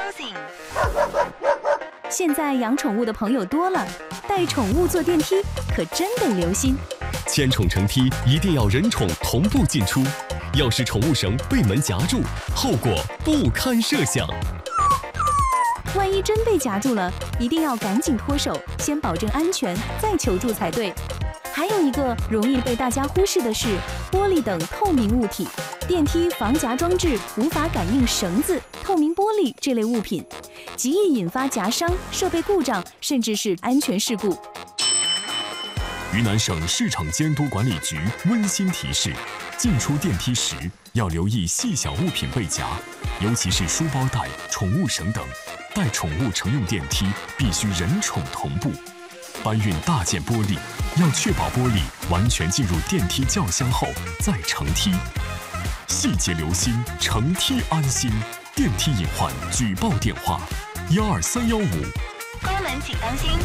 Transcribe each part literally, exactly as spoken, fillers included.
Closing。 现在养宠物的朋友多了，带宠物坐电梯可真得留心。 牵宠乘梯一定要人宠同步进出，要是宠物绳被门夹住，后果不堪设想。 万一真被夹住了，一定要赶紧脱手，先保证安全，再求助才对。还有一个容易被大家忽视的是，玻璃等透明物体。电梯防夹装置无法感应绳子、透明玻璃这类物品，极易引发夹伤、设备故障，甚至是安全事故。 云南省市场监督管理局温馨提示：进出电梯时要留意细小物品被夹，尤其是书包带、宠物绳等。带宠物乘用电梯必须人宠同步。搬运大件玻璃，要确保玻璃完全进入电梯轿厢后再乘梯。细节留心，乘梯安心。电梯隐患举报电话：幺二三幺五。 关门请当心。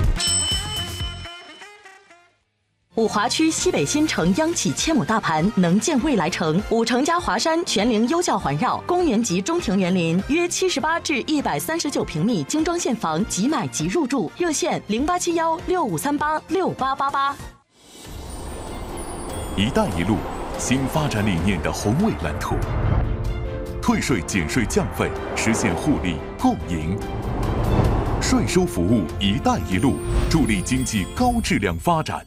五华区西北新城央企千亩大盘，能建未来城。五城加华山全龄优教环绕，公园级中庭园林，约七十八至一百三十九平米精装现房，即买即入住。热线零八七幺六五三八六八八八。 一带一路新发展理念的宏伟蓝图，退税减税降费，实现互利共赢。税收服务“一带一路”，助力经济高质量发展。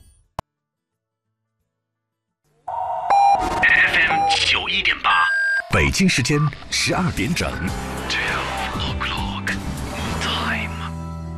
F M 九一点八， 北京时间十二点整。 Twelve o'clock time。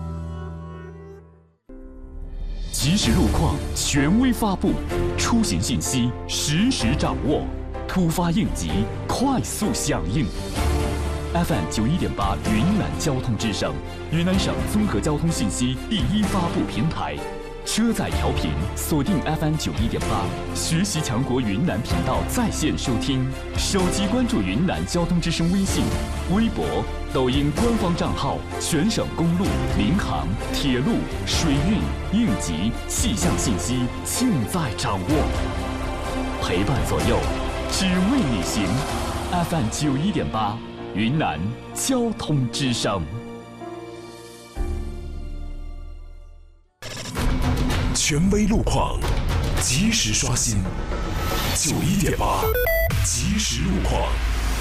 即时路况权威发布，出行信息实时掌握，突发应急快速响应。F M 九一点八云南交通之声，云南省综合交通信息第一发布平台。车载调频锁定 F M 九一点八，学习强国云南频道在线收听，手机关注云南交通之声微信、微博、抖音官方账号，全省公路、民航、铁路、水运、应急、气象信息尽在掌握，陪伴左右，只为你行。F M 九一点八，云南交通之声。 权威路况，及时刷新。九一点八，即时路况。